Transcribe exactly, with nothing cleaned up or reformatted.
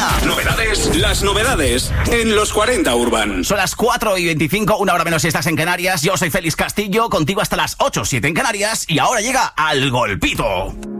semana. Novedades, las novedades en los cuarenta Urban. Son las cuatro y veinticinco, una hora menos si estás en Canarias. Yo soy Félix Castillo, contigo hasta las ocho, siete en Canarias. Y ahora llega Al Golpito.